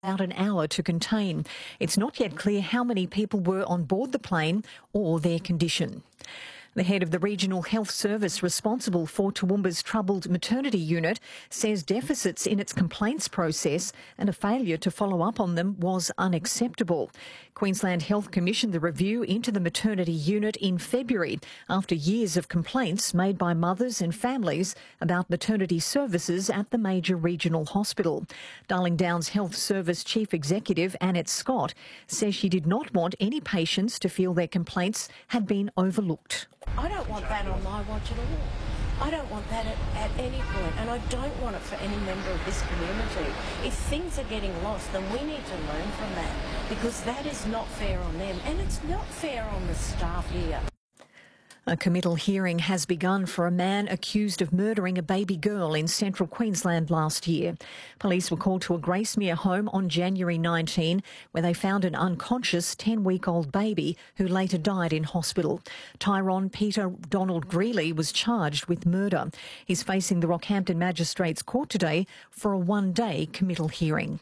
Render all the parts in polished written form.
about an hour to contain. It's not yet clear how many people were on board the plane or their condition. The head of the Regional Health Service responsible for Toowoomba's troubled maternity unit says deficits in its complaints process and a failure to follow up on them was unacceptable. Queensland Health commissioned the review into the maternity unit in February after years of complaints made by mothers and families about maternity services at the major regional hospital. Darling Downs Health Service Chief Executive Annette Scott says she did not want any patients to feel their complaints had been overlooked. I don't want that on my watch at all. I don't want that at any point, and I don't want it for any member of this community. If things are getting lost, then we need to learn from that, because that is not fair on them, and it's not fair on the staff here. A committal hearing has begun for a man accused of murdering a baby girl in central Queensland last year. Police were called to a Gracemere home on January 19, where they found an unconscious 10-week-old baby who later died in hospital. Tyrone Peter Donald Greeley was charged with murder. He's facing the Rockhampton Magistrates Court today for a one-day committal hearing.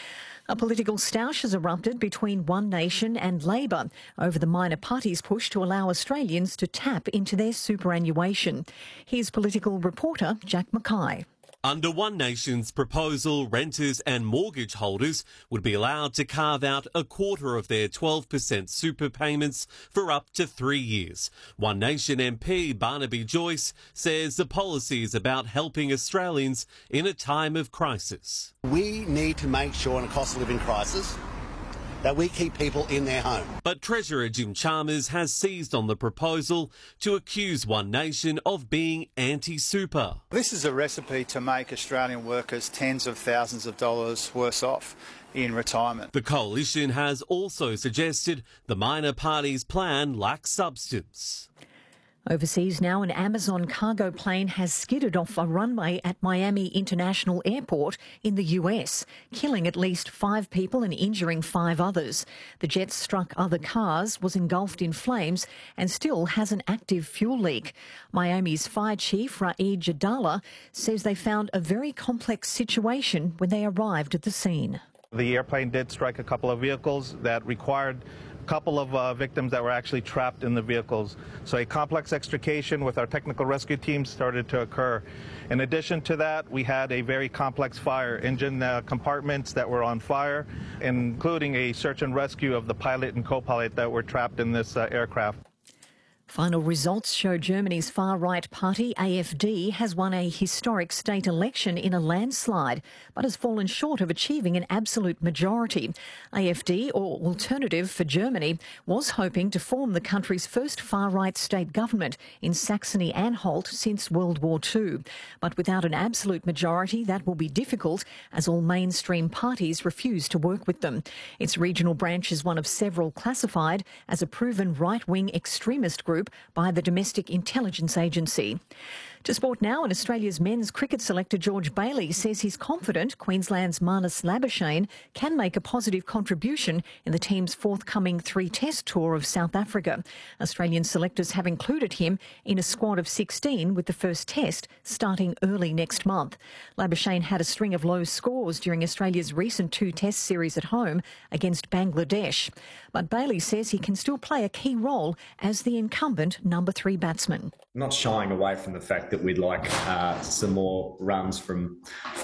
A political stoush has erupted between One Nation and Labor over the minor party's push to allow Australians to tap into their superannuation. Here's political reporter Jack Mackay. Under One Nation's proposal, renters and mortgage holders would be allowed to carve out a quarter of their 12% super payments for up to 3 years. One Nation MP Barnaby Joyce says the policy is about helping Australians in a time of crisis. We need to make sure in a cost of living crisis that we keep people in their home. But Treasurer Jim Chalmers has seized on the proposal to accuse One Nation of being anti-super. This is a recipe to make Australian workers tens of thousands of dollars worse off in retirement. The coalition has also suggested the minor party's plan lacks substance. Overseas now, an Amazon cargo plane has skidded off a runway at Miami International Airport in the US, killing at least 5 people and injuring 5 others. The jet struck other cars, was engulfed in flames and still has an active fuel leak. Miami's fire chief, Raed Jadala, says they found a very complex situation when they arrived at the scene. The airplane did strike a couple of vehicles that required couple of victims that were actually trapped in the vehicles. So a complex extrication with our technical rescue team started to occur. In addition to that, we had a very complex fire, engine compartments that were on fire, including a search and rescue of the pilot and co-pilot that were trapped in this aircraft. Final results show Germany's far-right party, AfD, has won a historic state election in a landslide, but has fallen short of achieving an absolute majority. AfD, or Alternative for Germany, was hoping to form the country's first far-right state government in Saxony-Anhalt since World War II. But without an absolute majority, that will be difficult, as all mainstream parties refuse to work with them. Its regional branch is one of several classified as a proven right-wing extremist group by the Domestic Intelligence Agency. To sport now, and Australia's men's cricket selector George Bailey says he's confident Queensland's Marnus Labuschagne can make a positive contribution in the team's forthcoming 3-test tour of South Africa. Australian selectors have included him in a squad of 16 with the first test starting early next month. Labuschagne had a string of low scores during Australia's recent 2-test series at home against Bangladesh. But Bailey says he can still play a key role as the incumbent number 3 batsman. Not shying away from the fact that we'd like some more runs from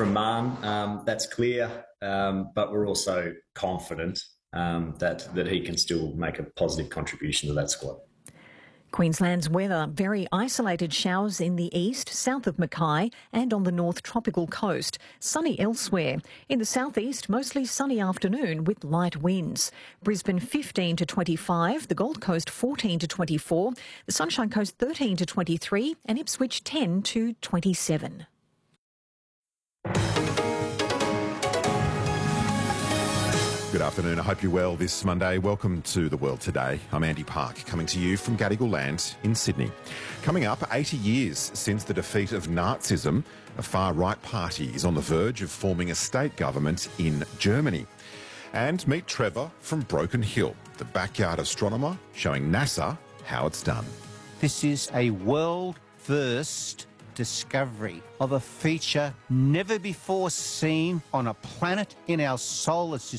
Marn. That's clear, but we're also confident that he can still make a positive contribution to that squad. Queensland's weather, very isolated showers in the east, south of Mackay and on the north tropical coast. Sunny elsewhere. In the southeast, mostly sunny afternoon with light winds. Brisbane 15 to 25, the Gold Coast 14 to 24, the Sunshine Coast 13 to 23 and Ipswich 10 to 27. Good afternoon. I hope you're well this Monday. Welcome to The World Today. I'm Andy Park, coming to you from Gadigal Land in Sydney. Coming up, 80 years since the defeat of Nazism, a far-right party is on the verge of forming a state government in Germany. And meet Trevor from Broken Hill, the backyard astronomer showing NASA how it's done. This is a world first discovery of a feature never before seen on a planet in our solar system.